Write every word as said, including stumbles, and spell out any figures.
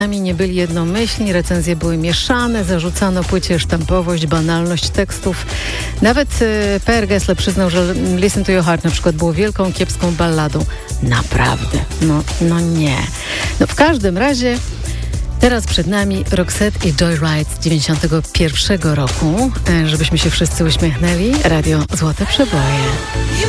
nie byli jednomyślni, recenzje były mieszane, zarzucano płycie sztampowość, banalność tekstów. Nawet y, P R Gessle przyznał, że Listen to Your Heart na przykład było wielką, kiepską balladą. Naprawdę. No, no nie. No w każdym razie teraz przed nami Roxette i Joyride z dziewięćdziesiątego pierwszego roku, żebyśmy się wszyscy uśmiechnęli. Radio Złote Przeboje.